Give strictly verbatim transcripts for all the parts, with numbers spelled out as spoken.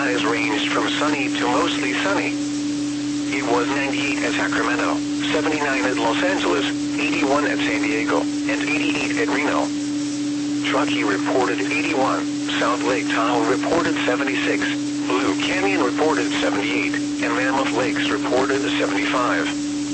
skies ranged from sunny to mostly sunny. It was ninety-eight at Sacramento, seventy-nine at Los Angeles, eighty-one at San Diego, and eighty-eight at Reno. Truckee reported eighty-one, South Lake Tahoe reported seventy-six, Blue Canyon reported seventy-eight, and Mammoth Lakes reported seventy-five.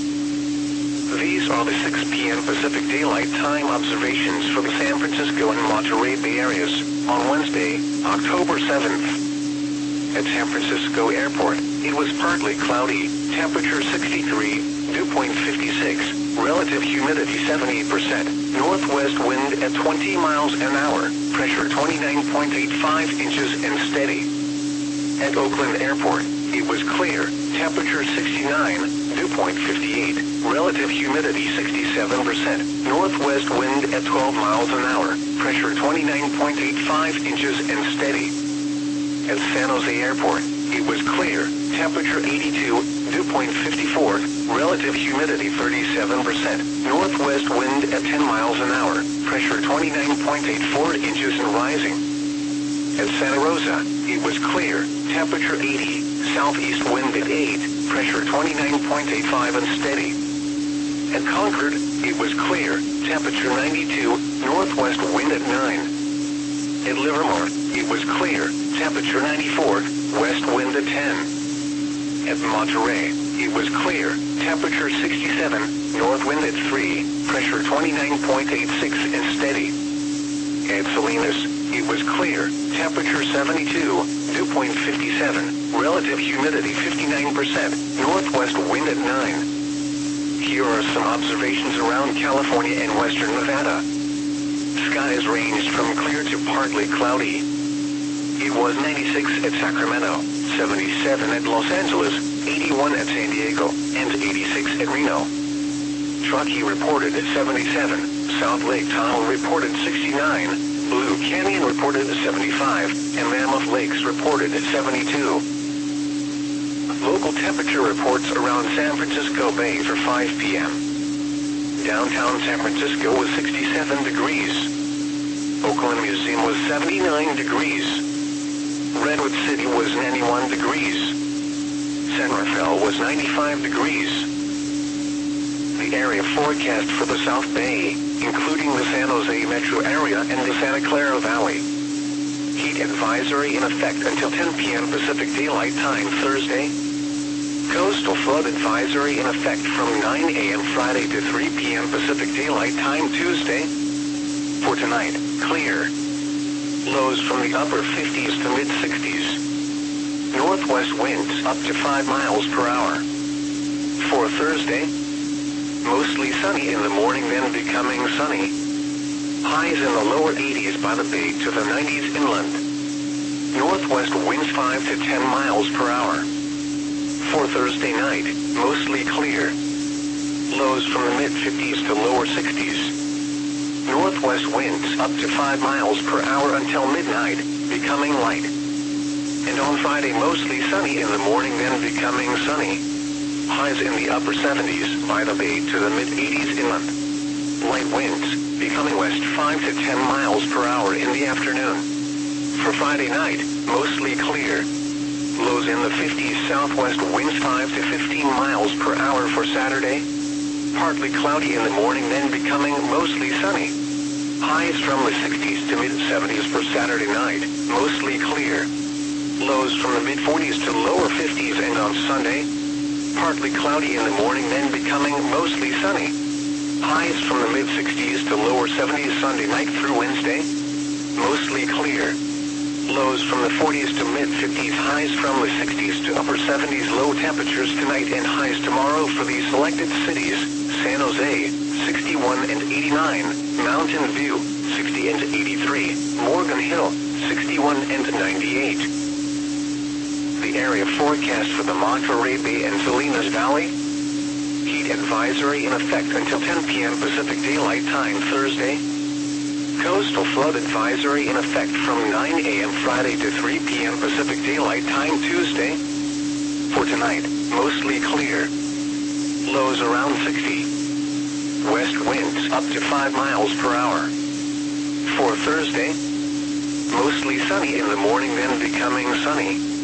These are the six p m Pacific Daylight Time observations for the San Francisco and Monterey Bay areas on Wednesday, October seventh. At San Francisco Airport, it was partly cloudy, temperature sixty-three, dew point fifty-six, relative humidity seventy-eight percent, northwest wind at twenty miles an hour, pressure twenty-nine point eight five inches and steady. At Oakland Airport, it was clear, temperature sixty-nine, dew point fifty-eight, relative humidity sixty-seven percent, northwest wind at twelve miles an hour, pressure twenty-nine point eight five inches and steady. At San Jose Airport, it was clear, temperature eighty-two, dew point fifty-four, relative humidity thirty-seven percent, northwest wind at ten miles an hour, pressure twenty-nine point eight four inches and rising. At Santa Rosa, it was clear, temperature eighty, southeast wind at eight, pressure twenty-nine point eight five and steady. At Concord, it was clear, temperature ninety-two, northwest wind at nine. At Livermore, it was clear, temperature ninety-four, west wind at ten. At Monterey, it was clear, temperature sixty-seven, north wind at three, pressure twenty-nine point eight six and steady. At Salinas, it was clear, temperature seventy-two, dew point fifty-seven, relative humidity fifty-nine percent, northwest wind at nine. Here are some observations around California and western Nevada. Skies ranged from clear to partly cloudy. It was ninety-six at Sacramento, seventy-seven at Los Angeles, eighty-one at San Diego, and eighty-six at Reno. Truckee reported seventy-seven, South Lake Tahoe reported sixty-nine, Blue Canyon reported seventy-five, and Mammoth Lakes reported seventy-two. Local temperature reports around San Francisco Bay for five p m Downtown San Francisco was sixty-seven degrees. Oakland Museum was seventy-nine degrees. Redwood City was ninety-one degrees. San Rafael was ninety-five degrees. The area forecast for the South Bay, including the San Jose metro area and the Santa Clara Valley. Heat advisory in effect until ten p m Pacific Daylight Time Thursday. Coastal flood advisory in effect from nine a m Friday to three p m Pacific Daylight Time Tuesday. For tonight, clear. Lows from the upper fifties to mid sixties. Northwest winds up to five miles per hour. For Thursday, mostly sunny in the morning, then becoming sunny. Highs in the lower eighties by the bay to the nineties inland. Northwest winds five to ten miles per hour. For Thursday night, mostly clear. Lows from the mid fifties to lower sixties. Northwest winds up to five miles per hour until midnight, becoming light. And on Friday, mostly sunny in the morning, then becoming sunny. Highs in the upper seventies by the bay to the mid eighties inland. Light winds, becoming west five to ten miles per hour in the afternoon. For Friday night, mostly clear. Lows in the fifties, southwest winds five to fifteen miles per hour for Saturday. Partly cloudy in the morning, then becoming mostly sunny. Highs from the sixties to mid seventies for Saturday night, mostly clear. Lows from the mid forties to lower fifties, and on Sunday, partly cloudy in the morning, then becoming mostly sunny. Highs from the mid sixties to lower seventies Sunday night through Wednesday, mostly clear. Lows from the forties to mid fifties, highs from the sixties to upper seventies, low temperatures tonight and highs tomorrow for these selected cities: San Jose, sixty-one and eighty-nine, Mountain View, sixty and eighty-three, Morgan Hill, sixty-one and ninety-eight. The area forecast for the Monterey Bay and Salinas Valley. Heat advisory in effect until ten p m Pacific Daylight Time Thursday. Coastal flood advisory in effect from nine a m Friday to three p m Pacific Daylight Time Tuesday. For tonight, mostly clear. Lows around sixty. West winds up to five miles per hour. For Thursday, mostly sunny in the morning, then becoming sunny.